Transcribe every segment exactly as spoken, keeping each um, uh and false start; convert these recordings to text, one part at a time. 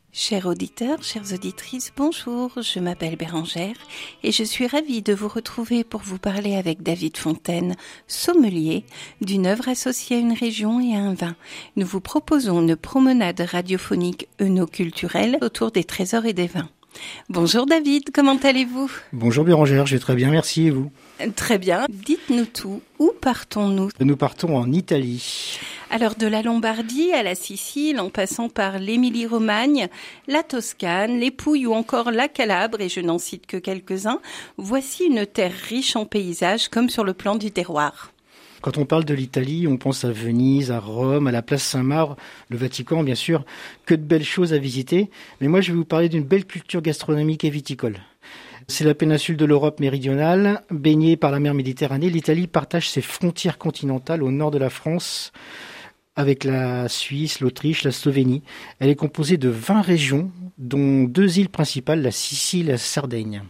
Chers auditeurs, chères auditrices, bonjour, je m'appelle Bérangère et je suis ravie de vous retrouver pour vous parler avec David Fontaine, sommelier, d'une œuvre associée à une région et à un vin. Nous vous proposons une promenade radiophonique œnoculturelle autour des trésors et des vins. Bonjour David, comment allez-vous ? Bonjour Bérangère, je vais très bien, merci, et vous ? Très bien, dites-nous tout, où partons-nous ? Nous partons en Italie. Alors de la Lombardie à la Sicile, en passant par l'Émilie-Romagne, la Toscane, les Pouilles ou encore la Calabre, et je n'en cite que quelques-uns, voici une terre riche en paysages comme sur le plan du terroir. Quand on parle de l'Italie, on pense à Venise, à Rome, à la place Saint-Marc, le Vatican bien sûr, que de belles choses à visiter. Mais moi je vais vous parler d'une belle culture gastronomique et viticole. C'est la péninsule de l'Europe méridionale, baignée par la mer Méditerranée. L'Italie partage ses frontières continentales au nord de la France, avec la Suisse, l'Autriche, la Slovénie. Elle est composée de vingt régions, dont deux îles principales, la Sicile et la Sardaigne.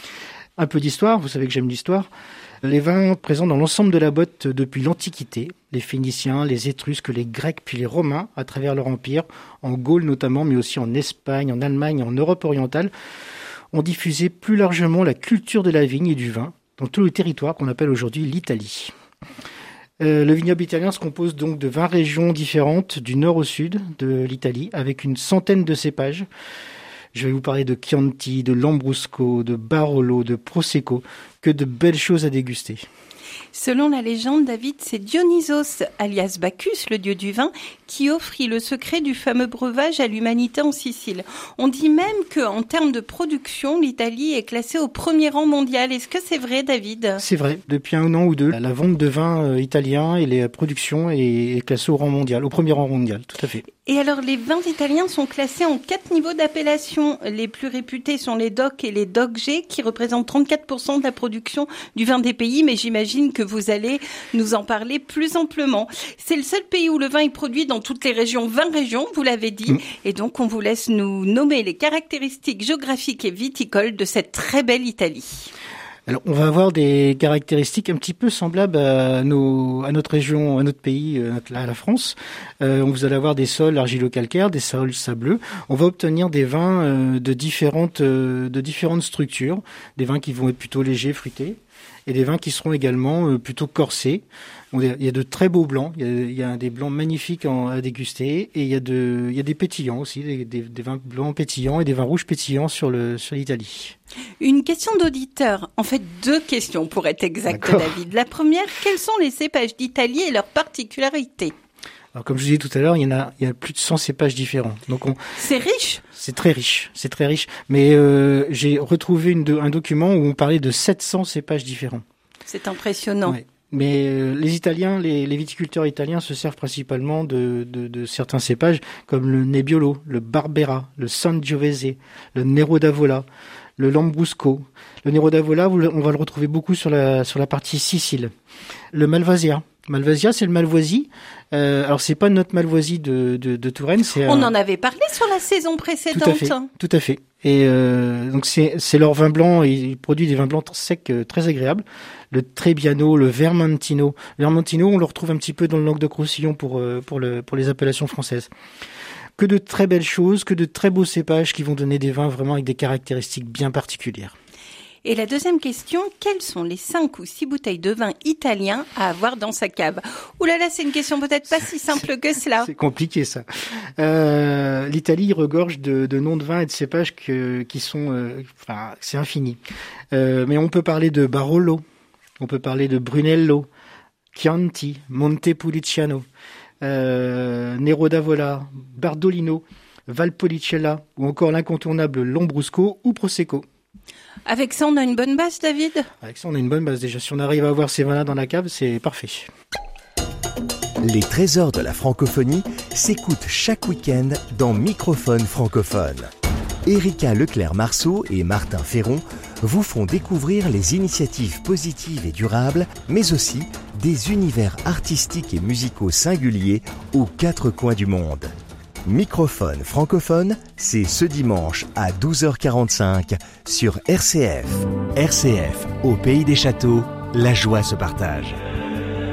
Un peu d'histoire, vous savez que j'aime l'histoire. Les vins présents dans l'ensemble de la botte depuis l'Antiquité, les Phéniciens, les Étrusques, les Grecs, puis les Romains, à travers leur empire, en Gaule notamment, mais aussi en Espagne, en Allemagne, en Europe orientale, ont diffusé plus largement la culture de la vigne et du vin dans tout le territoire qu'on appelle aujourd'hui l'Italie. Euh, le vignoble italien se compose donc de vingt régions différentes du nord au sud de l'Italie, avec une centaine de cépages. Je vais vous parler de Chianti, de Lambrusco, de Barolo, de Prosecco, que de belles choses à déguster. Selon la légende, David, c'est Dionysos, alias Bacchus, le dieu du vin, qui offrit le secret du fameux breuvage à l'humanité en Sicile. On dit même qu'en termes de production, l'Italie est classée au premier rang mondial. Est-ce que c'est vrai, David ? C'est vrai. Depuis un an ou deux, la vente de vin euh, italien et les productions est classée au rang mondial, au premier rang mondial, tout à fait. Et alors, les vins italiens sont classés en quatre niveaux d'appellation. Les plus réputés sont les D O C et les D O C G, qui représentent trente-quatre pour cent de la production du vin des pays, mais j'imagine que vous allez nous en parler plus amplement. C'est le seul pays où le vin est produit dans toutes les régions, vingt régions, vous l'avez dit, mmh. Et donc on vous laisse nous nommer les caractéristiques géographiques et viticoles de cette très belle Italie. Alors, on va avoir des caractéristiques un petit peu semblables à, nos, à notre région, à notre pays, à la France. Euh, vous allez avoir des sols argilo-calcaires, des sols sableux. On va obtenir des vins euh, de différentes, euh, de différentes structures, des vins qui vont être plutôt légers, fruités, et des vins qui seront également euh, plutôt corsés. Il y a de très beaux blancs, il y a, il y a des blancs magnifiques en, à déguster, et il y a, de, il y a des pétillants aussi, des, des, des vins blancs pétillants et des vins rouges pétillants sur, le, sur l'Italie. Une question d'auditeur, en fait deux questions pour être exact, D'accord. David. La première, quels sont les cépages d'Italie et leurs particularités ? Alors, comme je vous disais tout à l'heure, il y en a, il y a plus de cent cépages différents. Donc on, c'est riche. C'est très riche, c'est très riche. Mais euh, j'ai retrouvé une, un document où on parlait de sept cents cépages différents. C'est impressionnant. Ouais. Mais euh, les Italiens, les, les viticulteurs italiens se servent principalement de, de, de certains cépages comme le Nebbiolo, le Barbera, le Sangiovese, le Nero d'Avola, le Lambrusco. Le Nero d'Avola, on va le retrouver beaucoup sur la, sur la partie Sicile. Le Malvasia. Malvasia, c'est le Malvoisie. Euh, alors, c'est pas notre Malvoisie de, de, de Touraine. C'est on un... en avait parlé sur la saison précédente. Tout à fait. Tout à fait. Et euh, donc, c'est, c'est leur vin blanc. Ils produisent des vins blancs secs euh, très agréables. Le Trebbiano, le Vermentino. Le Vermentino, on le retrouve un petit peu dans le Languedoc-Roussillon pour, euh, pour, le, pour les appellations françaises. Que de très belles choses, que de très beaux cépages qui vont donner des vins vraiment avec des caractéristiques bien particulières. Et la deuxième question, quelles sont les cinq ou six bouteilles de vin italien à avoir dans sa cave ? Ouh là là, c'est une question peut-être pas si simple que cela. C'est compliqué ça. Euh, L'Italie regorge de, de noms de vins et de cépages que, qui sont, euh, enfin, c'est infini. Euh, mais on peut parler de Barolo, on peut parler de Brunello, Chianti, Montepulciano, euh, Nero d'Avola, Bardolino, Valpolicella ou encore l'incontournable Lambrusco ou Prosecco. Avec ça, on a une bonne base, David ? Avec ça, on a une bonne base déjà. Si on arrive à avoir ces vins-là dans la cave, c'est parfait. Les trésors de la francophonie s'écoutent chaque week-end dans Microphone francophone. Erika Leclerc-Marceau et Martin Ferron vous font découvrir les initiatives positives et durables, mais aussi des univers artistiques et musicaux singuliers aux quatre coins du monde. Microphone francophone, c'est ce dimanche à douze heures quarante-cinq sur R C F. R C F, au pays des châteaux, la joie se partage.